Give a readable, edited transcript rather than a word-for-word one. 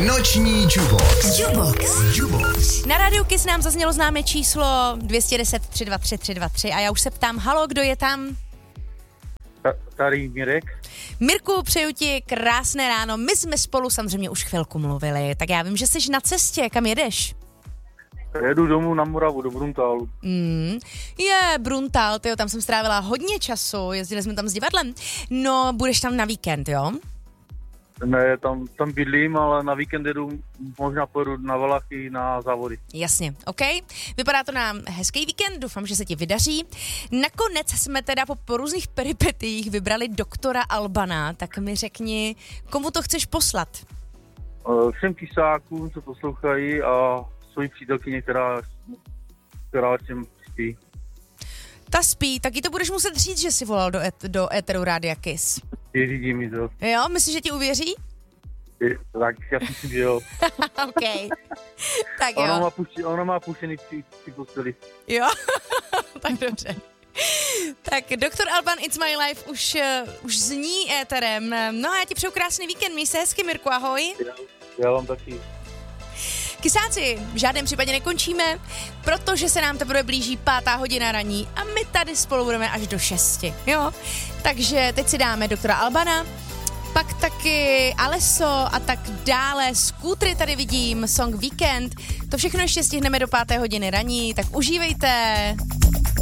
Noční Jubox. Na rádiu Kiss nám zaznělo známé číslo 210 323 323 a já už se ptám, halo, kdo je tam? Tady Mirek. Mirku, přeju ti krásné ráno. My jsme spolu samozřejmě už chvilku mluvili, tak já vím, že jsi na cestě. Kam jedeš? Jedu domů na Moravu, do Bruntálu. Bruntál, tyjo, tam jsem strávila hodně času, jezdili jsme tam s divadlem. No, budeš tam na víkend, jo? Ne, tam bydlím, ale na víkend jedu, možná pojedu na Valachy, na závody. Jasně, OK. Vypadá to na hezký víkend, doufám, že se ti vydaří. Nakonec jsme teda po různých peripetiích vybrali doktora Albana, tak mi řekni, komu to chceš poslat? Všem kysákům, co poslouchají a svojí přítelkyně, která všem spí. Ta spí, taky to budeš muset říct, že jsi volal do éteru Rádia Kiss. Věří mi to. Jo, myslíš, že ti uvěří? Tak já myslím, že jo. OK. Tak jo. Ona má pušený při posteli. Jo, tak dobře. Tak doktor Alban It's My Life už zní éterem. No a já ti přeju krásný víkend, měj se hezky, Mirku, ahoj. Já vám taky. Kysáci, v žádném případě nekončíme, protože se nám teprve blíží 5. hodina raní a my tady spolu budeme až do 6. Jo? Takže teď si dáme doktora Albana, pak taky Alesso a tak dále. Skútry tady vidím, song Weekend. To všechno ještě stihneme do 5. hodiny raní, tak užívejte.